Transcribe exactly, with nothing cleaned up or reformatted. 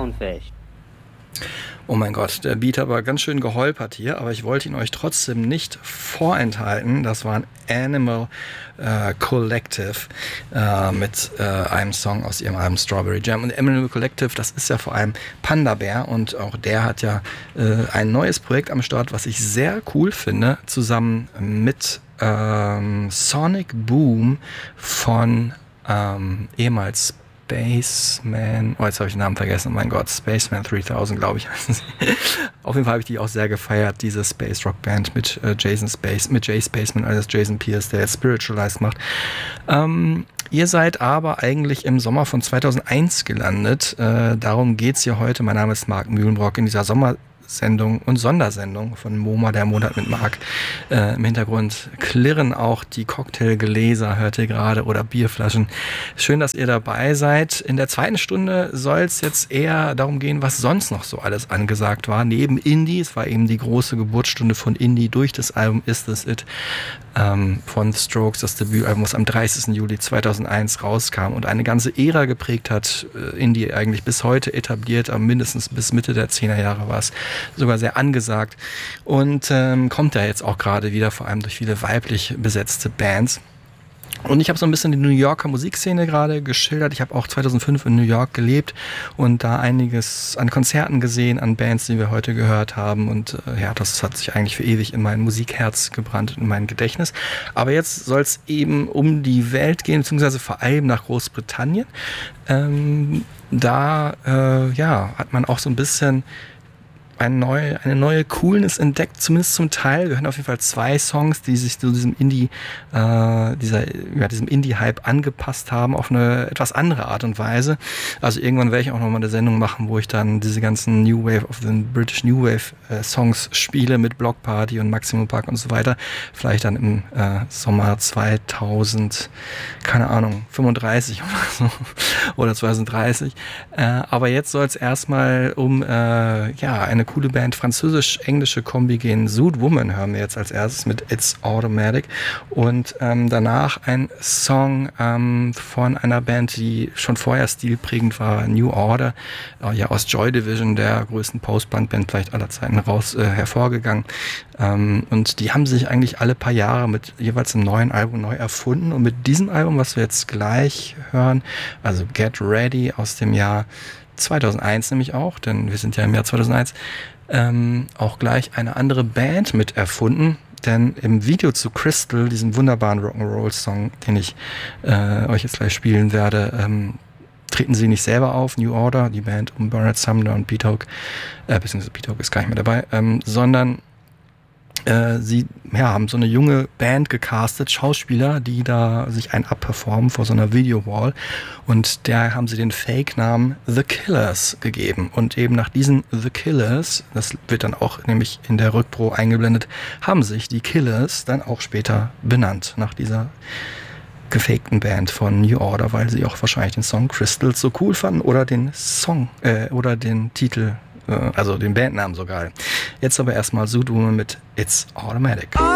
Bonefish. Oh mein Gott, der Beat aber ganz schön geholpert hier, aber ich wollte ihn euch trotzdem nicht vorenthalten. Das war ein Animal äh, Collective äh, mit äh, einem Song aus ihrem Album Strawberry Jam. Und Animal Collective, das ist ja vor allem Panda Bear, und auch der hat ja äh, ein neues Projekt am Start, was ich sehr cool finde, zusammen mit ähm, Sonic Boom von ähm, ehemals Spaceman, oh jetzt habe ich den Namen vergessen, oh mein Gott, Spaceman dreitausend, glaube ich. Auf jeden Fall habe ich die auch sehr gefeiert, diese Space Rock Band mit äh, Jason Space, mit Jay Spaceman als Jason Pierce, der jetzt Spiritualized macht. Ähm, ihr seid aber eigentlich im Sommer von zweitausendeins gelandet. Äh, darum geht es hier heute. Mein Name ist Marc Mühlenbrock in dieser Sommer Sendung und Sondersendung von MoMA, der Monat mit Marc. Äh, Im Hintergrund klirren auch die Cocktailgläser, hört ihr gerade, oder Bierflaschen. Schön, dass ihr dabei seid. In der zweiten Stunde soll es jetzt eher darum gehen, was sonst noch so alles angesagt war. Neben Indie, es war eben die große Geburtsstunde von Indie durch das Album Is This It ähm, von The Strokes, das Debütalbum, was am dreißigsten Juli zweitausendeins rauskam und eine ganze Ära geprägt hat. Äh, Indie eigentlich bis heute etabliert, aber mindestens bis Mitte der zehner Jahre war es sogar sehr angesagt, und ähm, kommt ja jetzt auch gerade wieder, vor allem durch viele weiblich besetzte Bands. Und ich habe so ein bisschen die New Yorker Musikszene gerade geschildert. Ich habe auch zweitausendfünf in New York gelebt und da einiges an Konzerten gesehen, an Bands, die wir heute gehört haben. Und äh, ja, das hat sich eigentlich für ewig in mein Musikherz gebrannt, in mein Gedächtnis. Aber jetzt soll es eben um die Welt gehen, beziehungsweise vor allem nach Großbritannien. Ähm, da äh, ja, hat man auch so ein bisschen Eine neue, eine neue Coolness entdeckt, zumindest zum Teil. Gehören auf jeden Fall zwei Songs, die sich zu diesem Indie, äh, dieser, ja, diesem Indie-Hype angepasst haben, auf eine etwas andere Art und Weise. Also irgendwann werde ich auch nochmal eine Sendung machen, wo ich dann diese ganzen New Wave of the British New Wave äh, Songs spiele mit Block Party und Maximum Park und so weiter. Vielleicht dann im äh, Sommer zweitausend, keine Ahnung, fünfunddreißig oder so, oder zweitausenddreißig. Äh, aber jetzt soll es erstmal um äh, ja, eine coole Band, französisch-englische Kombi gehen. Zoot Woman hören wir jetzt als erstes mit It's Automatic, und ähm, danach ein Song ähm, von einer Band, die schon vorher stilprägend war, New Order, äh, ja aus Joy Division, der größten Post-Punk-Band vielleicht aller Zeiten, raus äh, hervorgegangen. Ähm, und die haben sich eigentlich alle paar Jahre mit jeweils einem neuen Album neu erfunden, und mit diesem Album, was wir jetzt gleich hören, also Get Ready aus dem Jahr zweitausendeins nämlich auch, denn wir sind ja im Jahr zweitausendeins, ähm, auch gleich eine andere Band mit erfunden, denn im Video zu Crystal, diesem wunderbaren Rock'n'Roll-Song, den ich äh, euch jetzt gleich spielen werde, ähm, treten sie nicht selber auf, New Order, die Band um Bernard Sumner und Pete Hook, äh, beziehungsweise Pete Hook ist gar nicht mehr dabei, ähm, sondern Äh, sie ja, haben so eine junge Band gecastet, Schauspieler, die da sich einen abperformen vor so einer Video-Wall, und der haben sie den Fake-Namen The Killers gegeben, und eben nach diesen The Killers, das wird dann auch nämlich in der Rückpro eingeblendet, haben sich die Killers dann auch später benannt, nach dieser gefakten Band von New Order, weil sie auch wahrscheinlich den Song Crystals so cool fanden oder den Song äh, oder den Titel, also den Bandnamen so geil. Jetzt aber erstmal Zoot Woman mit It's Automatic.